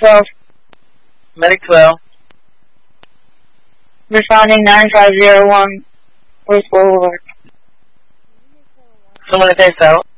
12. Medic 12. Responding 9501. Where's Boulevard? Someone that takes out.